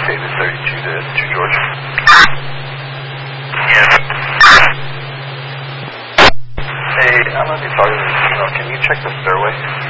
David 32 to George. Yes. Hey, I'm on the target. Can you check the stairway?